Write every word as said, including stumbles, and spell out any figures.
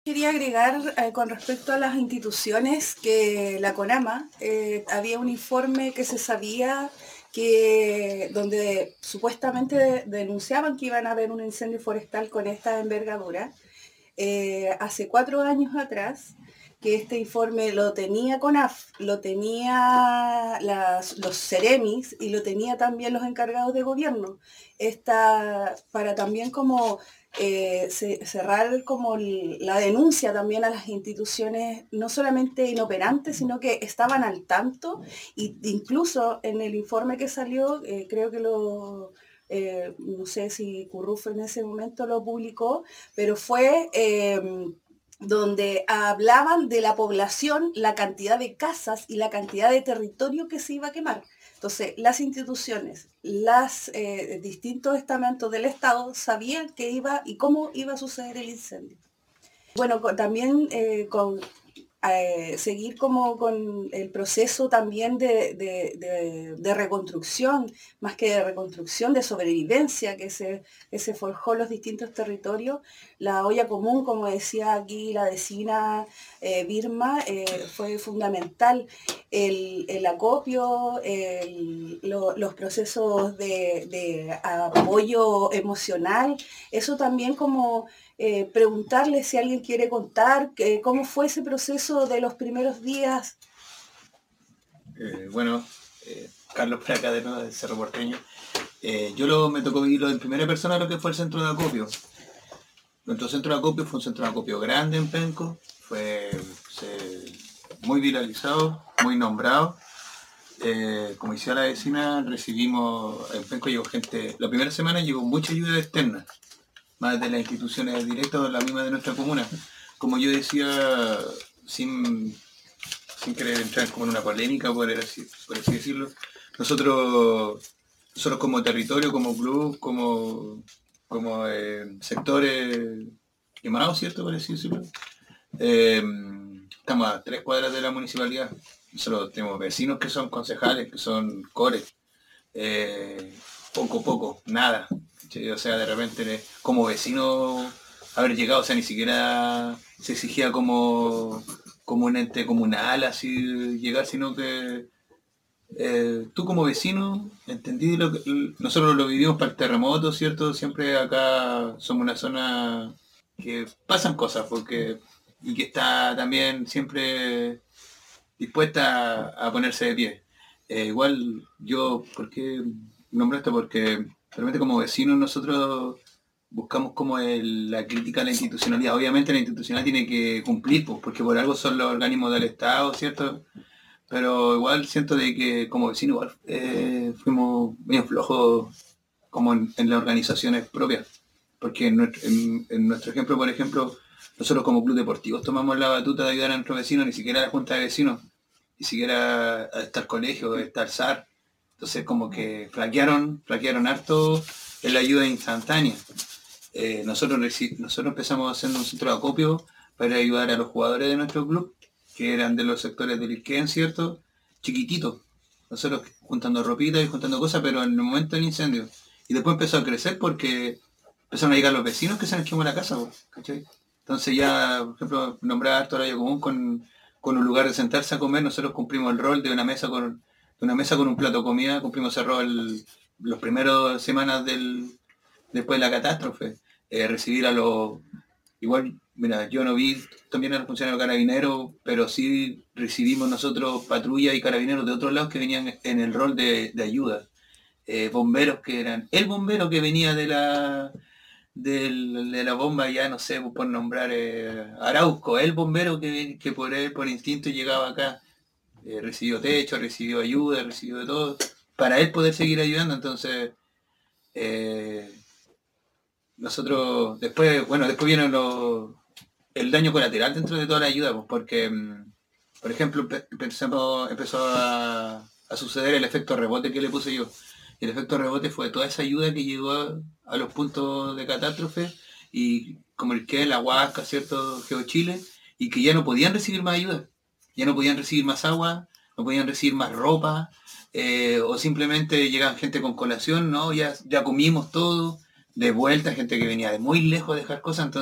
Quería agregar eh, con respecto a las instituciones que la CONAMA, eh, había un informe que se sabía que donde supuestamente de- denunciaban que iban a haber un incendio forestal con esta envergadura, eh, hace cuatro años atrás, que este informe lo tenía CONAF, lo tenía las, los Ceremis y lo tenía también los encargados de gobierno. Esta, para también como eh, ce- cerrar como la denuncia también a las instituciones, no solamente inoperantes, sino que estaban al tanto, e incluso en el informe que salió, eh, creo que lo, eh, no sé si Curruf en ese momento lo publicó, pero fue eh, donde hablaban de la población, la cantidad de casas y la cantidad de territorio que se iba a quemar. Entonces, las instituciones, los eh, distintos estamentos del Estado sabían que iba y cómo iba a suceder el incendio. Bueno, con, también eh, con eh, seguir como con el proceso también de, de, de, de, reconstrucción, más que de reconstrucción, de sobrevivencia que se, que se forjó en los distintos territorios. La olla común, como decía aquí la vecina eh, Birma, eh, fue fundamental. El, el acopio, el, lo, los procesos de, de apoyo emocional, eso también como eh, preguntarle si alguien quiere contar eh, cómo fue ese proceso de los primeros días. Eh, bueno, eh, Carlos Placa de nuevo, de Cerro Porteño. Eh, yo lo, me tocó vivirlo en primera persona lo que fue el centro de acopio. Nuestro centro de acopio fue un centro de acopio grande en Penco, fue se, muy viralizado, muy nombrado. Eh, como decía la vecina, recibimos, en Penco llegó gente, la primera semana llegó mucha ayuda externa, más de las instituciones directas o la misma de nuestra comuna. Como yo decía, sin, sin querer entrar como en una polémica, por así, por así decirlo, nosotros, nosotros como territorio, como club, como, como eh, sectores quemados, ¿cierto? Por así decirlo, eh, estamos a tres cuadras de la municipalidad. Nosotros tenemos vecinos que son concejales, que son cores. Eh, poco, poco, nada. ¿Sí? O sea, de repente, como vecino, haber llegado, o sea, ni siquiera se exigía como, como un ente comunal, así llegar, sino que eh, tú como vecino, entendí lo que nosotros lo vivimos para el terremoto, ¿cierto? Siempre acá somos una zona que pasan cosas, porque y que está también siempre dispuesta a, a ponerse de pie. Eh, igual yo, ¿por qué nombro esto? Porque realmente como vecinos nosotros buscamos como el, la crítica a la institucionalidad. Obviamente la institucionalidad tiene que cumplir, pues, porque por algo son los organismos del Estado, ¿cierto? Pero igual siento de que como vecinos igual eh, fuimos bien flojos como en, en las organizaciones propias. Porque en nuestro, en, en nuestro ejemplo, por ejemplo, nosotros como club deportivos tomamos la batuta de ayudar a nuestros vecinos, ni siquiera a la junta de vecinos, ni siquiera está el colegio, está el S A R. Entonces como que flaquearon, flaquearon harto en la ayuda instantánea. Eh, nosotros, nosotros empezamos haciendo un centro de acopio para ayudar a los jugadores de nuestro club, que eran de los sectores del Isquén, ¿cierto? Chiquititos. Nosotros juntando ropitas y juntando cosas, pero en el momento del incendio. Y después empezó a crecer porque empezaron a llegar los vecinos que se nos quemó la casa, ¿cachai? Entonces ya, por ejemplo, nombrar harto horario común con, con un lugar de sentarse a comer, nosotros cumplimos el rol de una mesa con, de una mesa con un plato de comida, cumplimos ese rol los primeros semanas del, después de la catástrofe. Eh, recibir a los... Igual, mira, yo no vi también a los funcionarios carabineros, pero sí recibimos nosotros patrullas y carabineros de otros lados que venían en el rol de, de ayuda. Eh, bomberos que eran... El bombero que venía de la del, de la bomba, ya no sé, por nombrar eh, Arauco, el bombero que, que por él, por instinto llegaba acá, eh, recibió techo, recibió ayuda, recibió de todo, para él poder seguir ayudando. Entonces, eh, nosotros, después, bueno, después viene lo, el daño colateral dentro de toda la ayuda, pues, porque, por ejemplo, empezamos, empezó a, a suceder el efecto rebote que le puse yo. Y el efecto rebote fue toda esa ayuda que llegó a, a los puntos de catástrofe, y como el que la Huasca, ¿cierto? GeoChile, y que ya no podían recibir más ayuda, ya no podían recibir más agua, no podían recibir más ropa, eh, o simplemente llegaban gente con colación, ¿no? Ya, ya comimos todo, de vuelta, gente que venía de muy lejos a dejar cosas. Entonces